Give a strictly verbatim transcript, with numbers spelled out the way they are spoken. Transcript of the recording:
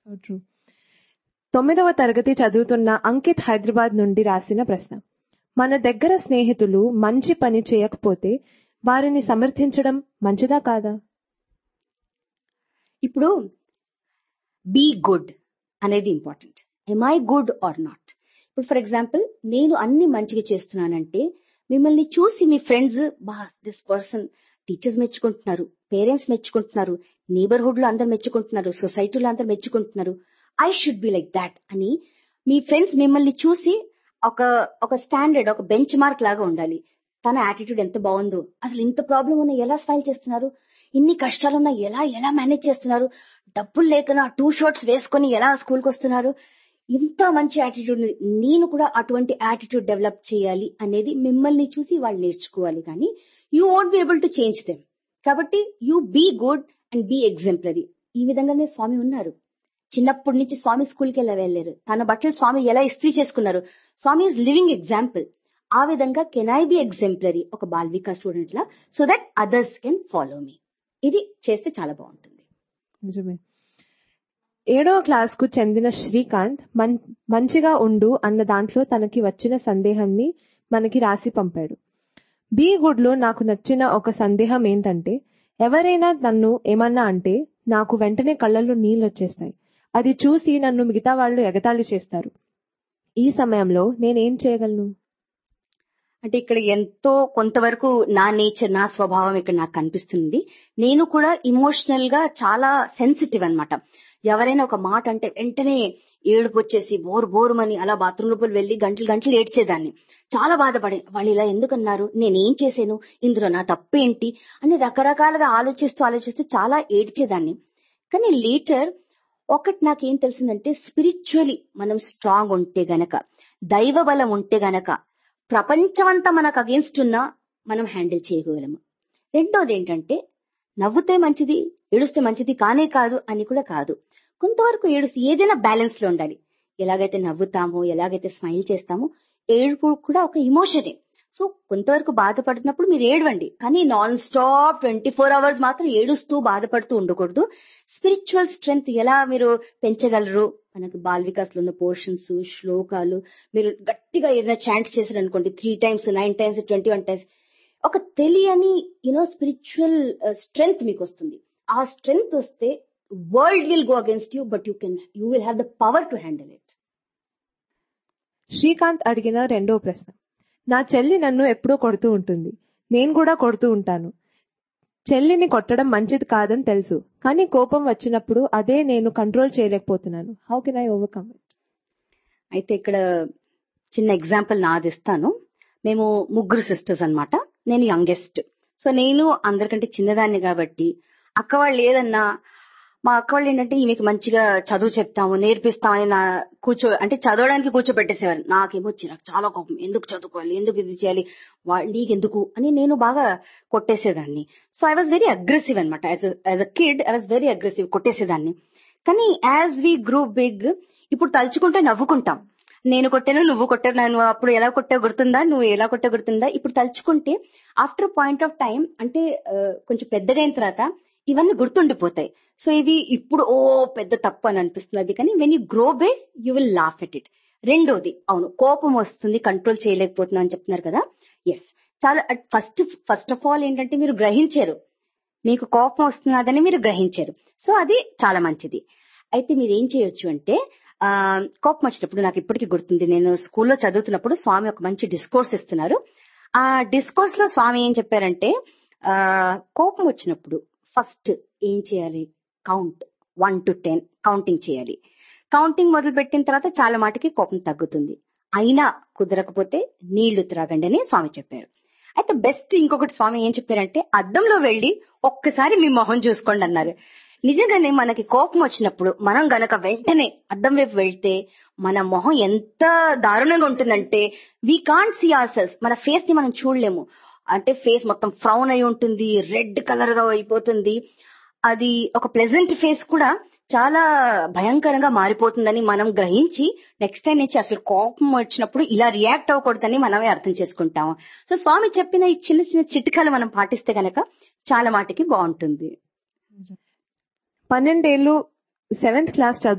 So true. తొమ్మిదవ తరగతి చదువుతున్న అంకిత్ హైదరాబాద్ నుండి రాసిన ప్రశ్న. మన దగ్గర స్నేహితులు మంచి పని చేయకపోతే వారిని సమర్థించడం మంచిదా కాదా? ఇప్పుడు బీ గుడ్ అనేది important. M I good or not? ఇప్పుడు ఫర్ ఎగ్జాంపుల్ నేను అన్ని మంచిగా చేస్తున్నానంటే మిమ్మల్ని చూసి మీ ఫ్రెండ్స్ బా this person teachers మెచ్చుకుంటున్నారు, parents మెచ్చుకుంటున్నారు, neighbourhood లో అందరు మెచ్చుకుంటున్నారు, సొసైటీలో అందరు మెచ్చుకుంటున్నారు, I should be like that అని మీ ఫ్రెండ్స్ మిమ్మల్ని చూసి ఒక ఒక స్టాండర్డ్ ఒక బెంచ్ మార్క్ లాగా ఉండాలి. తన యాటిట్యూడ్ ఎంత బాగుందో, అసలు ఇంత ప్రాబ్లం ఉన్నా ఎలా స్మైల్ చేస్తున్నారు, ఇన్ని కష్టాలున్నా ఎలా ఎలా మేనేజ్ చేస్తున్నారు, డబ్బులు లేకనా టూ షర్ట్స్ వేసుకొని ఎలా స్కూల్కి వస్తున్నారు, ఇంత మంచి యాటిట్యూడ్, నేను కూడా అటువంటి యాటిట్యూడ్ డెవలప్ చేయాలి అనేది మిమ్మల్ని చూసి వాళ్ళు నేర్చుకోవాలి. కానీ you won't be able to change them. కాబట్టి you be good and be exemplary. ఈ విధంగానే స్వామి ఉన్నారు. చిన్నప్పటి నుంచి స్వామి స్కూల్కి వెళ్ళి వెళ్ళారు. తన బట్టలు స్వామి ఎలా ఇస్త్రీ చేసుకున్నారు. స్వామి ఈజ్ లివింగ్ ఎగ్జాంపుల్. ఆ విధంగా కెన్ ఐ బి ఎగ్జాంపులరీ ఒక బాల్వికా student law, so that others can follow me. ఇది చేస్తే చాలా బాగుంటుంది. నిజమే. ఏడవ క్లాస్ కు చెందిన శ్రీకాంత్ మంచిగా ఉండు అన్న దాంట్లో తనకి వచ్చిన సందేహాన్ని మనకి రాసి పంపాడు. బీ గుడ్ లో నాకు నచ్చిన ఒక సందేహం ఏంటంటే, ఎవరైనా నన్ను ఏమన్నా అంటే నాకు వెంటనే కళ్ళల్లో నీళ్ళు వచ్చేస్తాయి. అది చూసి నన్ను మిగతా వాళ్ళు ఎగతాళి చేస్తారు. ఈ సమయంలో నేనేం చేయగలను? అంటే ఇక్కడ ఎంతో కొంతవరకు నా నేచర్, నా స్వభావం ఇక్కడ నాకు కనిపిస్తుంది. నేను కూడా ఇమోషనల్ గా చాలా సెన్సిటివ్ అన్నమాట. ఎవరైనా ఒక మాట అంటే వెంటనే ఏడుపు వచ్చేసి బోర్ బోరుమని అలా బాత్రూమ్ లోపల వెళ్లి గంటలు గంటలు ఏడ్చేదాన్ని. చాలా బాధపడి వాళ్ళు ఇలా ఎందుకన్నారు, నేనేం చేశాను, ఇందులో నా తప్పేంటి అని రకరకాలుగా ఆలోచిస్తూ ఆలోచిస్తూ చాలా ఏడ్చేదాన్ని. కానీ లేటర్ ఒకటి నాకేం తెలిసిందంటే, స్పిరిచువలీ మనం స్ట్రాంగ్ ఉంటే గనక, దైవ బలం ఉంటే గనక ప్రపంచమంతా మనకు అగేన్స్ట్ ఉన్నా మనం హ్యాండిల్ చేయగలము. రెండోది ఏంటంటే, నవ్వుతే మంచిది ఏడుస్తే మంచిది కానే కాదు అని కూడా కాదు. కొంతవరకు ఏడుస్తే ఏదైనా బ్యాలెన్స్ లో ఉండాలి. ఎలాగైతే నవ్వుతామో, ఎలాగైతే స్మైల్ చేస్తామో, ఏడుపు కూడా ఒక ఇమోషనే. సో కొంతవరకు బాధపడుతున్నప్పుడు మీరు ఏడవండి, కానీ non stop twenty four hours మాత్రం ఏడుస్తూ బాధపడుతూ ఉండకూడదు. స్పిరిచువల్ స్ట్రెంగ్త్ ఎలా మీరు పెంచగలరు? మనకు బాల్ వికాస్ లో ఉన్న పోర్షన్స్, శ్లోకాలు మీరు గట్టిగా ఏదైనా చాంట్ చేశారు అనుకోండి, three times nine times twenty one times ఒక తెలియని యూనో స్పిరిచువల్ స్ట్రెంగ్త్ మీకు వస్తుంది. ఆ స్ట్రెంగ్త్ వస్తే world will go against you, but you can you will have the power to handle it. Srikanth అడిగిన రెండో ప్రశ్న. నా చెల్లి నన్ను ఎప్పుడూ కొడుతూ ఉంటుంది, నేను కూడా కొడుతూ ఉంటాను. చెల్లిని కొట్టడం మంచిది కాదని తెలుసు, కానీ కోపం వచ్చినప్పుడు అదే నేను కంట్రోల్ చేయలేకపోతున్నాను. How can I overcome it? అయితే ఇక్కడ చిన్న ఎగ్జాంపుల్ నాది ఇస్తాను. మేము ముగ్గురు సిస్టర్స్ అన్నమాట. నేను యంగెస్ట్. సో నేను అందరికంటే చిన్నదాన్ని కాబట్టి అక్క వాళ్ళు ఏదన్నా, మా అక్క వాళ్ళు ఏంటంటే ఈమెకి మంచిగా చదువు చెప్తాము నేర్పిస్తామని నా కూర్చో అంటే చదవడానికి కూర్చోబెట్టేసేవారు. నాకేమో నాకు చాలా కోపం, ఎందుకు చదువుకోవాలి, ఎందుకు ఇది చేయాలి, నీకెందుకు అని నేను బాగా కొట్టేసేదాన్ని. So I was very aggressive అనమాట. As as a kid I was very aggressive, కొట్టేసేదాన్ని. కానీ యాజ్ వి గ్రూ బిగ్ ఇప్పుడు తలుచుకుంటే నవ్వుకుంటాం. నేను కొట్టాను, నువ్వు కొట్టావు, నువ్వు అప్పుడు ఎలా కొట్టావు గుర్తుందా, నువ్వు ఎలా కొట్టావు గుర్తుందా. ఇప్పుడు తలుచుకుంటే ఆఫ్టర్ పాయింట్ ఆఫ్ టైం అంటే కొంచెం పెద్దగా అయిన తర్వాత ఇవన్నీ గుర్తుండిపోతాయి. సో ఇవి ఇప్పుడు ఓ పెద్ద తప్పు అని అనిపిస్తుంది, కానీ when you grow big you will laugh at it. రెండోది, అవును కోపం వస్తుంది, కంట్రోల్ చేయలేకపోతున్నా అని చెప్తున్నారు కదా. ఎస్, చాలా ఫస్ట్ ఫస్ట్ ఆఫ్ ఆల్ ఏంటంటే మీరు గ్రహించారు, మీకు కోపం వస్తున్నదని మీరు గ్రహించారు. సో అది చాలా మంచిది. అయితే మీరు ఏం చేయొచ్చు అంటే, ఆ కోపం వచ్చినప్పుడు నాకు ఇప్పటికీ గుర్తుంది, నేను స్కూల్లో చదువుతున్నప్పుడు స్వామి ఒక మంచి డిస్కోర్స్ ఇస్తున్నారు. ఆ డిస్కోర్స్ లో స్వామి ఏం చెప్పారంటే, ఆ కోపం వచ్చినప్పుడు ఫస్ట్ ఏం చేయాలి, count one to ten counting చేయాలి. కౌంటింగ్ మొదలు పెట్టిన తర్వాత చాలా మాటకి కోపం తగ్గుతుంది. అయినా కుదరకపోతే నీళ్లు త్రాగండి అని స్వామి చెప్పారు. అయితే బెస్ట్ ఇంకొకటి స్వామి ఏం చెప్పారంటే, అద్దంలో వెళ్లి ఒక్కసారి మీ మొహం చూసుకోండి అన్నారు. నిజంగానే మనకి కోపం వచ్చినప్పుడు మనం గనక వెంటనే అద్దం వైపు వెళ్తే మన మొహం ఎంత దారుణంగా ఉంటుందంటే we can't see hour cells. మన ఫేస్ ని మనం చూడలేము. అంటే ఫేస్ మొత్తం ఫ్రౌన్ అయి ఉంటుంది, రెడ్ కలర్ గా అయిపోతుంది. అది ఒక ప్లెజెంట్ ఫేస్ కూడా చాలా భయంకరంగా మారిపోతుందని మనం గ్రహించి నెక్స్ట్ టైం నుంచి అసలు కోపం వచ్చినప్పుడు ఇలా రియాక్ట్ అవ్వకూడదని మనమే అర్థం చేసుకుంటాము. సో స్వామి చెప్పిన ఈ చిన్న చిన్న చిట్కాలు మనం పాటిస్తే గనక చాలా మాటికి బాగుంటుంది. పన్నెండేళ్లు సెవెంత్ క్లాస్ చదువు